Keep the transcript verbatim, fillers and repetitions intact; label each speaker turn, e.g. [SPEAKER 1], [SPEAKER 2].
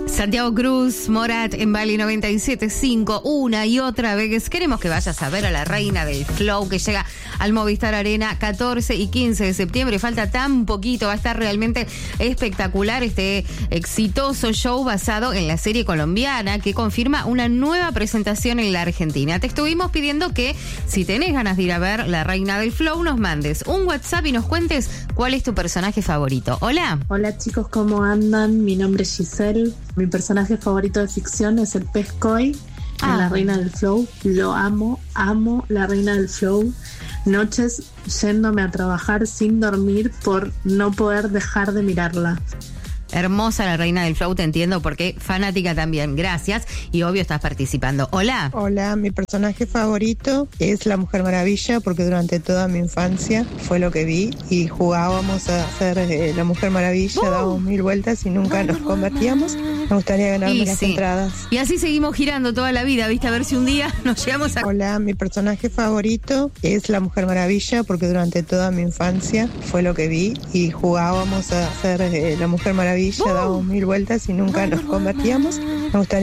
[SPEAKER 1] Santiago Cruz, Morat en Bali noventa y siete punto cinco, una y otra vez. Queremos que vayas a ver a la reina del flow que llega al Movistar Arena catorce y quince de septiembre. Falta tan poquito, va a estar realmente espectacular este exitoso show basado en la serie colombiana que confirma una nueva presentación en la Argentina. Te estuvimos pidiendo que si tenés ganas de ir a ver la reina del flow, nos mandes un WhatsApp y nos cuentes cuál es tu personaje favorito. Hola.
[SPEAKER 2] Hola chicos, ¿cómo andan? Mi nombre es Giselle. Mi personaje favorito de ficción es el pez koi en
[SPEAKER 1] Ah.
[SPEAKER 2] La Reina del Flow. Lo amo, amo La Reina del Flow. Noches yéndome a trabajar sin dormir por no poder dejar de mirarla.
[SPEAKER 1] Hermosa la reina del flow, te entiendo porque fanática también. Gracias. Y obvio estás participando. Hola.
[SPEAKER 3] Hola, mi personaje favorito es la Mujer Maravilla porque durante toda mi infancia fue lo que vi y jugábamos a ser eh, la Mujer Maravilla, uh. dábamos mil vueltas y nunca nos convertíamos. Me gustaría ganarme
[SPEAKER 1] Y
[SPEAKER 3] las
[SPEAKER 1] sí.
[SPEAKER 3] entradas.
[SPEAKER 1] Y así seguimos girando toda la vida, ¿viste? A ver si un día nos llegamos a...
[SPEAKER 3] Hola, mi personaje favorito es la Mujer Maravilla porque durante toda mi infancia fue lo que vi y jugábamos a ser eh, la Mujer Maravilla, uh. dábamos mil vueltas y nunca nos convertíamos. Me gustaría